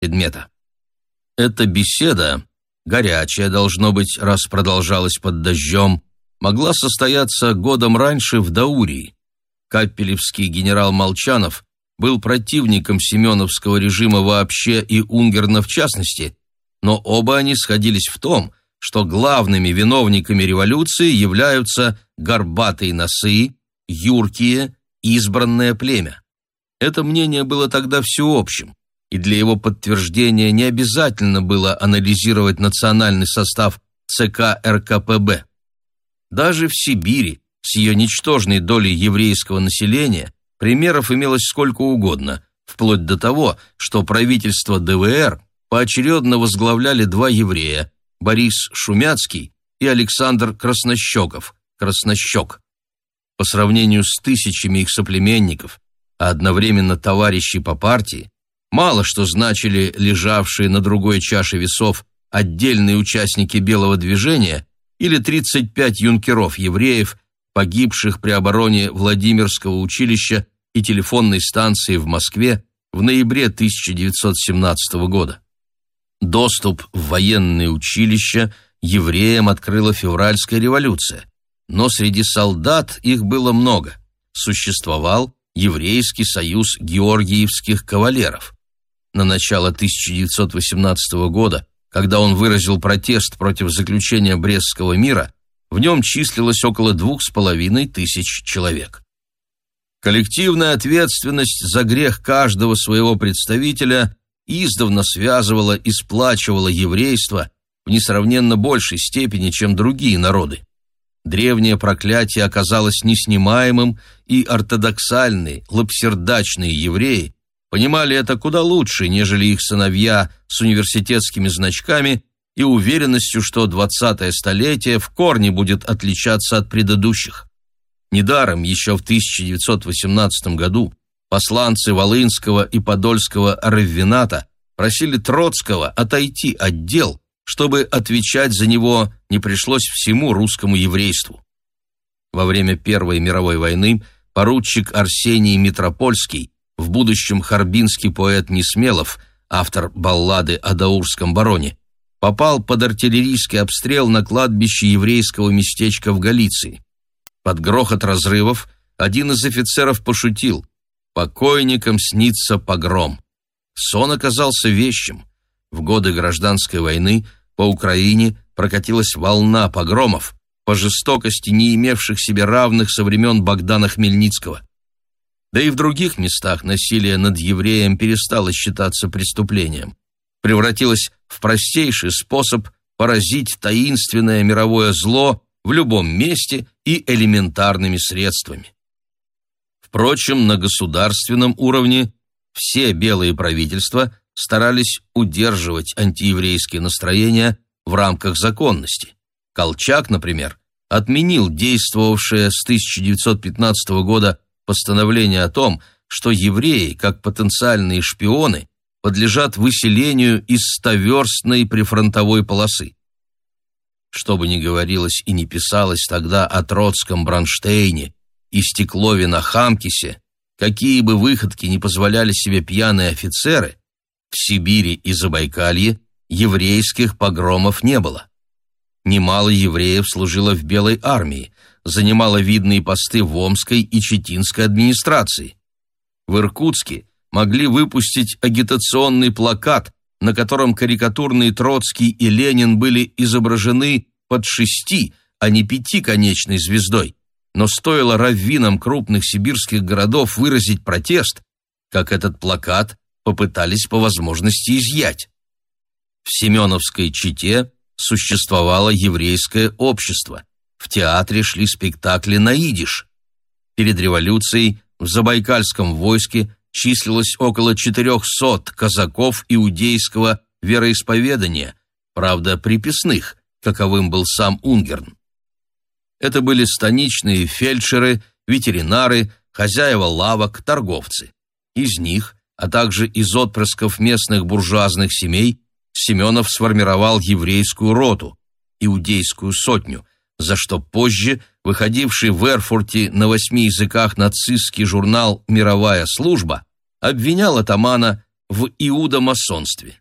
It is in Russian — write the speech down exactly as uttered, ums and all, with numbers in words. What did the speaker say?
предмета. Эта беседа, горячая, должно быть, раз продолжалась под дождем, могла состояться годом раньше в Даурии. Каппелевский генерал Молчанов был противником семеновского режима вообще и Унгерна в частности, но оба они сходились в том, что главными виновниками революции являются горбатые носы, юркие, избранное племя. Это мнение было тогда всеобщим, и для его подтверждения не обязательно было анализировать национальный состав ЦК эр ка пэ бэ. Даже в Сибири, с ее ничтожной долей еврейского населения, примеров имелось сколько угодно, вплоть до того, что правительство дэ вэ эр поочередно возглавляли два еврея – Борис Шумяцкий и Александр Краснощеков, Краснощек. По сравнению с тысячами их соплеменников, а одновременно товарищей по партии, мало что значили лежавшие на другой чаше весов отдельные участники белого движения или тридцать пять юнкеров-евреев, погибших при обороне Владимирского училища и телефонной станции в Москве в ноябре тысяча девятьсот семнадцатого года. Доступ в военные училища евреям открыла февральская революция, но среди солдат их было много. Существовал Еврейский союз георгиевских кавалеров. На начало тысяча девятьсот восемнадцатого года, когда он выразил протест против заключения Брестского мира, в нем числилось около двух с половиной тысяч человек. Коллективная ответственность за грех каждого своего представителя издавна связывала и сплачивала еврейство в несравненно большей степени, чем другие народы. Древнее проклятие оказалось неснимаемым, и ортодоксальные, лапсердачные евреи понимали это куда лучше, нежели их сыновья с университетскими значками и уверенностью, что двадцатое столетие в корне будет отличаться от предыдущих. Недаром еще в тысяча девятьсот восемнадцатом году посланцы Волынского и Подольского раввината просили Троцкого отойти от дел, чтобы отвечать за него не пришлось всему русскому еврейству. Во время Первой мировой войны поручик Арсений Митропольский, в будущем харбинский поэт Несмелов, автор баллады о даурском бароне, попал под артиллерийский обстрел на кладбище еврейского местечка в Галиции. Под грохот разрывов один из офицеров пошутил: «Покойникам снится погром». Сон оказался вещим. В годы гражданской войны по Украине прокатилась волна погромов, по жестокости не имевших себе равных со времен Богдана Хмельницкого. Да и в других местах насилие над евреем перестало считаться преступлением. Превратилось в простейший способ поразить таинственное мировое зло в любом месте и элементарными средствами. Впрочем, на государственном уровне все белые правительства старались удерживать антиеврейские настроения в рамках законности. Колчак, например, отменил действовавшее с тысяча девятьсот пятнадцатого года постановление о том, что евреи, как потенциальные шпионы, подлежат выселению из стоверстной прифронтовой полосы. Что бы ни говорилось и не писалось тогда о Троцком Бронштейне и Стеклове на Хамкисе, какие бы выходки ни позволяли себе пьяные офицеры, в Сибири и Забайкалье еврейских погромов не было. Немало евреев служило в Белой армии, занимало видные посты в Омской и Читинской администрации. В Иркутске могли выпустить агитационный плакат, на котором карикатурные Троцкий и Ленин были изображены под шести, а не пятиконечной звездой. Но стоило раввинам крупных сибирских городов выразить протест, как этот плакат попытались по возможности изъять. В Семеновской Чите существовало еврейское общество. В театре шли спектакли на идиш. Перед революцией в Забайкальском войске числилось около четырехсот казаков иудейского вероисповедания, правда, приписных, каковым был сам Унгерн. Это были станичные фельдшеры, ветеринары, хозяева лавок, торговцы. Из них, а также из отпрысков местных буржуазных семей, Семенов сформировал еврейскую роту, иудейскую сотню, за что позже выходивший в Эрфурте на восьми языках нацистский журнал «Мировая служба» обвинял атамана в иудомасонстве.